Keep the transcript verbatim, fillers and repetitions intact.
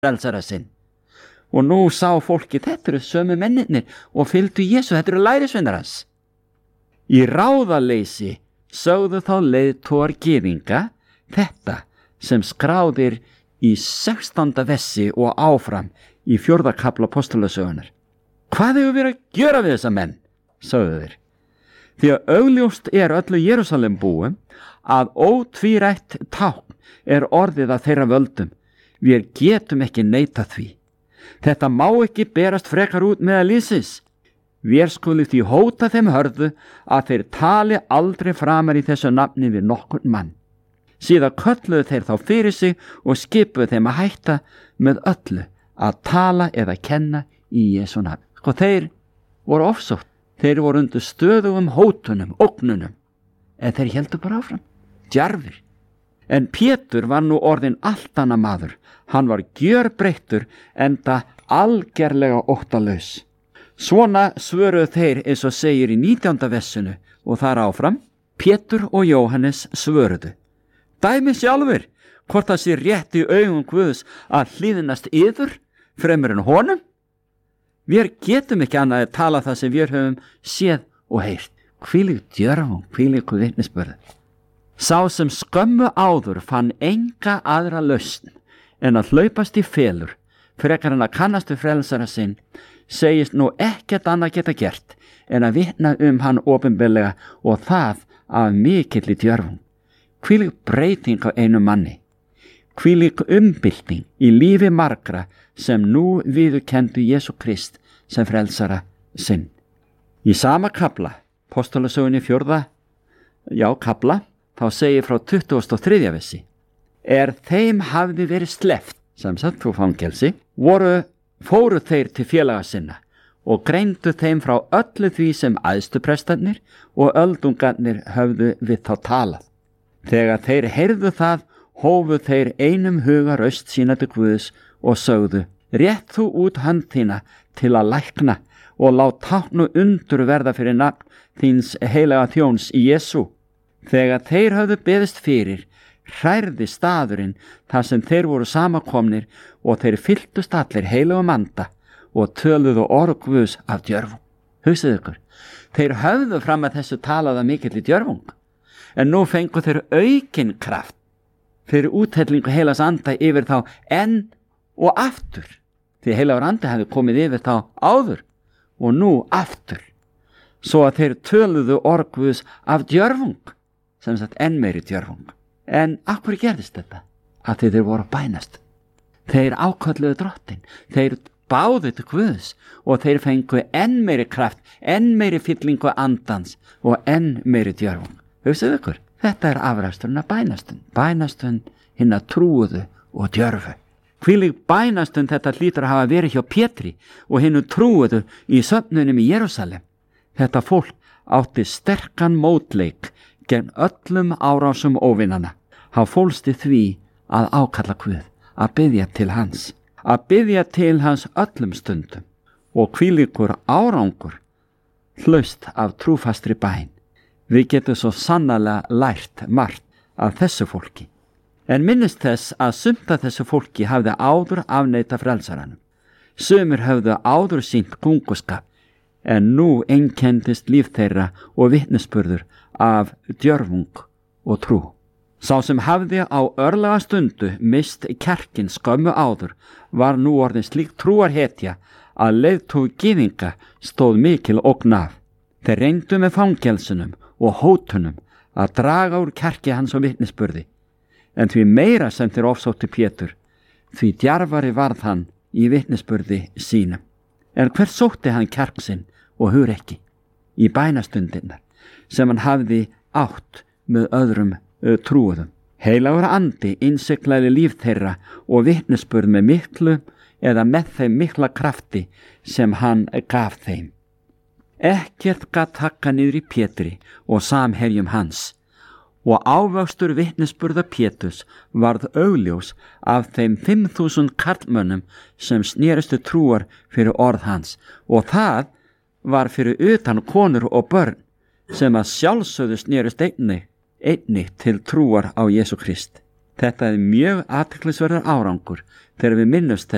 frelsara sinn. Og nú sá fólki, þetta eru sömu mennirnir og fylgdu Jesú, þetta eru lærisveinar hans. Í ráðaleysi sögðu þá leiðtogar gyðinga þetta sem skráðir í sextánda vessi og áfram í fjórða kafla Apostolasögunnar. Hvað hefur verið að gera við þessa menn, sögðu þeir. Því að augljóst er öllu Jerúsalem búum að ótvírætt tákn er orðið að þeirra völdum. Við getum ekki neitað því. Þetta má ekki berast frekar út meðal liðsins. Við skulum því hóta þeim hörðu að þeir tali aldrei framar í þessu nafni við nokkurn mann. Síðan kölluðu þeir þá fyrir sig og skipuðu þeim að hætta með öllu að tala eða kenna í Jesú nafni. Sko þeir voru ofsótt. Þeir voru undir stöðugum hótunum, ógnunum, en þeir heldur bara áfram, djarfir. En Pétur var nú orðinn allt annað maður. Hann var gjörbreyttur enda algerlega óttalaus. Svona svöruðu þeir eins og segir í nítjánda vessinu og þar áfram, Pétur og Jóhannes svöruðu. Dæmi sjálfur, hvort það sé rétt í augum Guðs að hlýðnast yður fremur en honum? Við getum ekki annað að tala það sem við höfum séð og heyrt. Hvílík djörfung, hvílík vitnisburður. Sá sem skömmu áður fann enga aðra lausn en að hlaupast í felur, frekar en að kannast við frelsara sinn, segist nú ekkert annað geta gert en að vitna um hann opinberlega og það af mikilli djörfung. Hvílík breyting á einu manni. Hvílík umbylting í lífi margra sem nú viðurkenndu Jesú Krist sem frelsara sinn. Í sama kafla, Apostolasögunni fjórða, já kafla, þá segir frá tuttugasta og þriðja vessi. Er þeim hafði verið sleppt, sem sagt frá fangelsi, voru, fóru þeir til félaga sinna og greindu þeim frá öllu því sem æðstuprestarnir og öldungarnir höfðu við þá talað. Þegar þeir heyrðu það, hófu þeir einum huga raust sína til Guðs og sögðu, rétt þú út hönd þína til að lækna og lát tákn og undur verða fyrir nafn þíns heilaga þjóns í Jesú. Þegar þeir höfðu beðist fyrir, hrærði staðurinn þar sem þeir voru samankomnir og þeir fylltust allir heilagum anda og töluðu orð Guðs af djörfung. Hugsið ykkur, þeir höfðu fram að þessu talaða mikill í djörfung, en nú fengu þeir aukinn kraft fyrir úthellingu heilags anda yfir þá enn og aftur, því heilagur andi hefði komið yfir þá áður og nú aftur, svo að þeir töluðu orð Guðs af djörfung, sem sagt enn meiri djörfung. En af hverju gerðist þetta? Að þeir voru að bænast. Þeir ákölluðu drottin, þeir báðu til Guðs og þeir fengu enn meiri kraft, enn meiri fyllingu andans og enn meiri djörfung. Hugsið ykkur, þetta er afræksturinn af bænastund, bænastund hinna trúuðu og djörfu. Hvílík bænastund þetta hlýtur að hafa verið hjá Pétri og hinnu trúuðu í söfnunum í Jerúsalem. Þetta fólk átti sterkan mótleik gegn öllum árásum óvinana. Hann fólst í því að ákalla Guð, að biðja til hans, að biðja til hans öllum stundum og hvílíkur árangur hlaust af trúfastri bæn. Við getum svo sannarlega lært margt af þessu fólki. En minnist þess að sumt af þessu fólki hafði áður afneita frelsaranum. Sumir höfðu áður sýnt kunguskap, en nú einkendist líf þeirra og vitnisburður af djörfung og trú. Sá sem hafði á örlaga stundu mist kjarkin skömmu áður var nú orðin slík trúarhetja að leiðtogi gyðinga stóð mikil ógn af. Þeir reyndu með fangelsunum og hótunum að draga úr kjarki hans og vitnisburði, en því meira sem þeir ofsóttu Pétur, því djarfari varð hann í vitnisburði sínum. En hver sótti hann kjark sinn og hugrekki í bænastundinnar sem hann hafði átt með öðrum uh, trúuðum. Heilagur andi innsiglaði líf þeirra og vitnisburð með miklu eða með þeim mikla krafti sem hann gaf þeim. Ekkert gat hakka niður í Pétri og samherjum hans og ávöxtur vitnisburða Péturs varð augljós af þeim fimm þúsund karlmönnum sem snérustu trúar fyrir orð hans og það var fyrir utan konur og börn sem að sjálfsögðu snerust einnig, einnig til trúar á Jesú Krist. Þetta er mjög athyglisverður árangur þegar við minnumst þess